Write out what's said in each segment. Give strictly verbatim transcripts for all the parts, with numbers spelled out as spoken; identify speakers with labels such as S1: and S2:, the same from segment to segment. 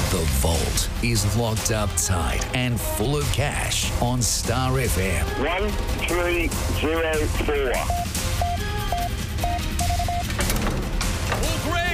S1: The Vault is locked up tight and full of cash on Star F M.
S2: one three zero four.
S3: Oh, Greg!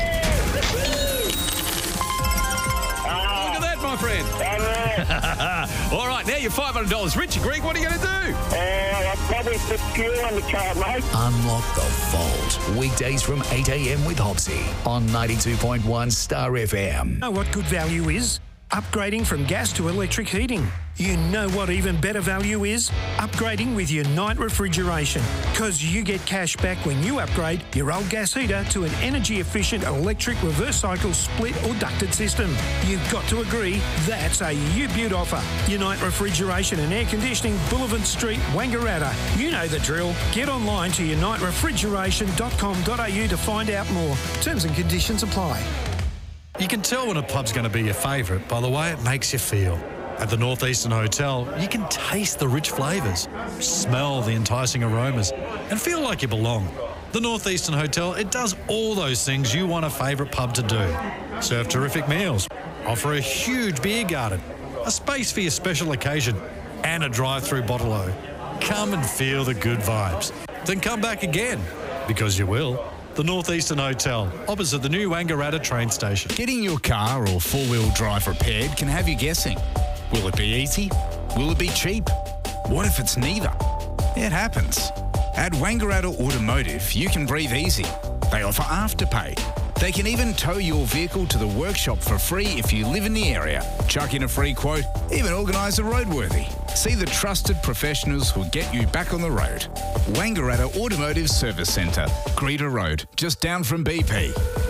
S2: Ah,
S3: Look at that, my friend. All right, now you're five hundred dollars richer, Greg. What are you going to do?
S2: uh, I'll probably put fuel on the car, mate.
S1: Unlock the Vault. Weekdays from eight a.m. with Hobbsy on ninety-two point one Star F M.
S4: Know what good value is? Upgrading from gas to electric heating. You know what even better value is? Upgrading with Unite Refrigeration. Because you get cash back when you upgrade your old gas heater to an energy-efficient electric reverse cycle split or ducted system. You've got to agree, that's a U-Beaut offer. Unite Refrigeration and Air Conditioning, Boulevard Street, Wangaratta. You know the drill. Get online to unite refrigeration dot com dot a u to find out more. Terms and conditions apply.
S5: You can tell when a pub's going to be your favourite by the way it makes you feel. At the Northeastern Hotel, you can taste the rich flavours, smell the enticing aromas, and feel like you belong. The Northeastern Hotel, it does all those things you want a favourite pub to do. Serve terrific meals, offer a huge beer garden, a space for your special occasion, and a drive-through bottle-o. Come and feel the good vibes. Then come back again, because you will. The Northeastern Hotel, opposite the new Wangaratta train station.
S6: Getting your car or four-wheel drive repaired can have you guessing. Will it be easy? Will it be cheap? What if it's neither? It happens. At Wangaratta Automotive, you can breathe easy. They offer Afterpay. They can even tow your vehicle to the workshop for free if you live in the area. Chuck in a free quote, even organise a roadworthy. See the trusted professionals who'll get you back on the road. Wangaratta Automotive Service Centre, Greta Road, just down from B P.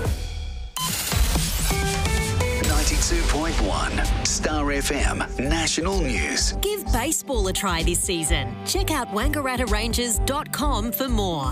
S1: ninety-two point one Star F M National News.
S7: Give baseball a try this season. Check out wangaratta rangers dot com for more.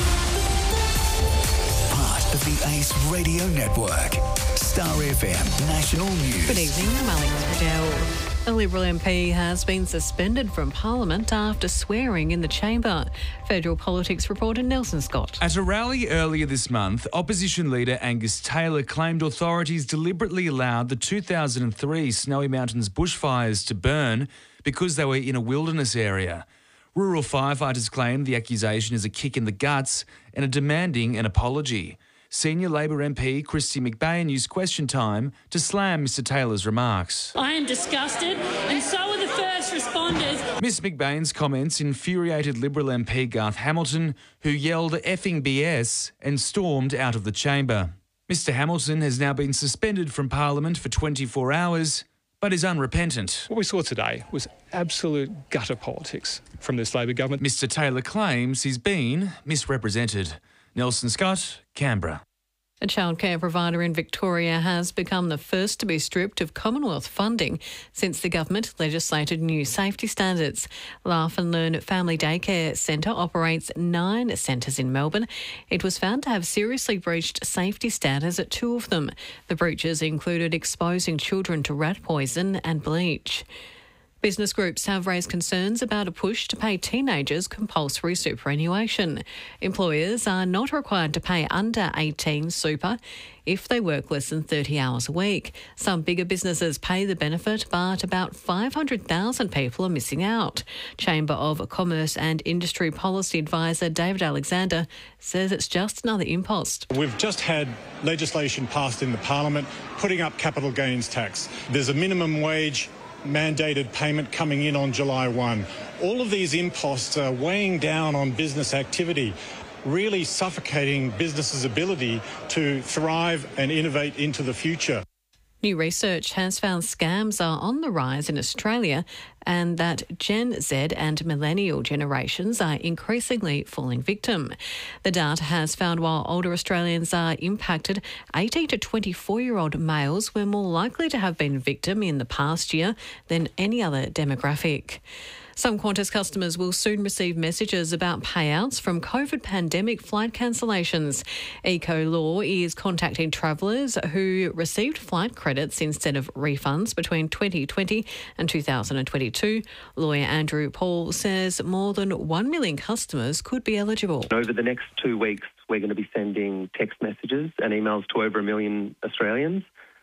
S1: Part of the Ace Radio Network. Star F M National News.
S8: Good evening, I'm Alex Riddell. A Liberal M P has been suspended from Parliament after swearing in the chamber. Federal Politics reporter Nelson Scott.
S9: At a rally earlier this month, opposition leader Angus Taylor claimed authorities deliberately allowed the two thousand three Snowy Mountains bushfires to burn because they were in a wilderness area. Rural firefighters claim the accusation is a kick in the guts and are demanding an apology. Senior Labor M P Christy McBain used Question Time to slam Mr Taylor's remarks.
S10: I am disgusted, and so are the first responders.
S9: Miss McBain's comments infuriated Liberal M P Garth Hamilton, who yelled effing B S and stormed out of the chamber. Mr Hamilton has now been suspended from Parliament for twenty-four hours, but is unrepentant.
S11: What we saw today was absolute gutter politics from this Labor government.
S9: Mr Taylor claims he's been misrepresented. Nelson Scott, Canberra.
S8: A childcare provider in Victoria has become the first to be stripped of Commonwealth funding since the government legislated new safety standards. Laugh and Learn Family Daycare Centre operates nine centres in Melbourne. It was found to have seriously breached safety standards at two of them. The breaches included exposing children to rat poison and bleach. Business groups have raised concerns about a push to pay teenagers compulsory superannuation. Employers are not required to pay under eighteen super if they work less than thirty hours a week. Some bigger businesses pay the benefit, but about five hundred thousand people are missing out. Chamber of Commerce and Industry Policy Advisor David Alexander says it's just another impost.
S12: We've just had legislation passed in the Parliament putting up capital gains tax. There's a minimum wage mandated payment coming in on July first. All of these imposts are weighing down on business activity, really suffocating businesses' ability to thrive and innovate into the future.
S8: New research has found scams are on the rise in Australia and that Gen Z and millennial generations are increasingly falling victim. The data has found while older Australians are impacted, eighteen to twenty-four-year-old males were more likely to have been victim in the past year than any other demographic. Some Qantas customers will soon receive messages about payouts from COVID pandemic flight cancellations. Eco-Law is contacting travellers who received flight credits instead of refunds between twenty twenty and two thousand twenty-two. Lawyer Andrew Paul says more than one million customers could be eligible.
S13: Over the next two weeks, we're going to be sending text messages and emails to over a million Australians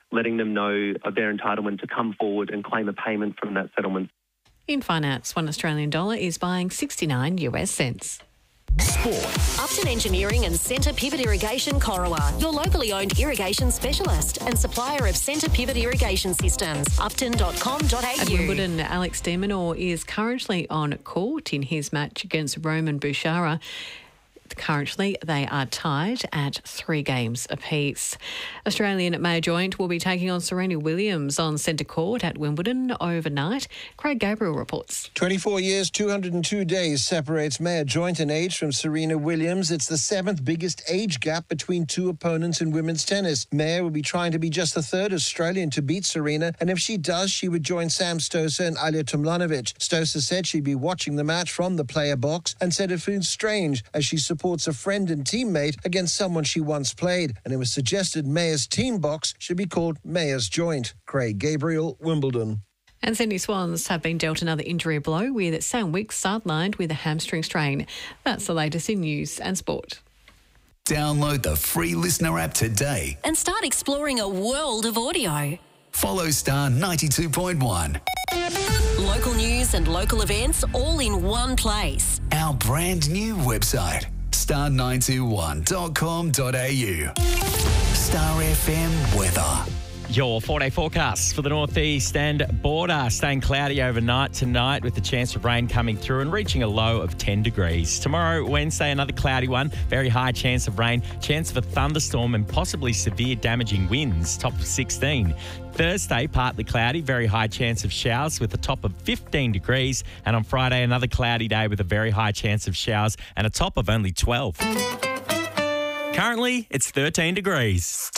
S13: letting them know of their entitlement to come forward and claim a payment from that settlement.
S8: In finance, one Australian dollar is buying sixty-nine U S cents.
S1: Sport.
S7: Upton Engineering and Centre Pivot Irrigation Corowa, your locally owned irrigation specialist and supplier of Centre Pivot Irrigation Systems. upton dot com dot a u.
S8: At Wimbledon, Alex de Minaur is currently on court in his match against Roman Bouchara. Currently, they are tied at three games apiece. Australian Maya Joint will be taking on Serena Williams on centre court at Wimbledon overnight. Craig Gabriel reports.
S14: twenty-four years, two hundred two days separates Maya Joint in age from Serena Williams. It's the seventh biggest age gap between two opponents in women's tennis. Maya will be trying to be just the third Australian to beat Serena, and if she does, she would join Sam Stosur and Alja Tomljanovic. Stosur said she'd be watching the match from the player box and said it feels strange as she supports a friend and teammate against someone she once played, and it was suggested Maya's team box should be called Maya's Joint. Craig Gabriel, Wimbledon.
S8: And Sydney Swans have been dealt another injury blow with Sam Wicks sidelined with a hamstring strain. That's the latest in news and sport.
S1: Download the free Listener app today
S7: And start exploring a world of audio.
S1: Follow Star ninety-two point one.
S7: Local news and local events all in one place.
S1: Our brand new website, star nine two one dot com dot a u. Star F M weather.
S15: Your four-day forecast for the northeast and border. Staying cloudy overnight tonight with the chance of rain coming through and reaching a low of ten degrees. Tomorrow, Wednesday, another cloudy one. Very high chance of rain, chance of a thunderstorm and possibly severe damaging winds, top of sixteen. Thursday, partly cloudy, very high chance of showers with a top of fifteen degrees. And on Friday, another cloudy day with a very high chance of showers and a top of only twelve. Currently, it's thirteen degrees.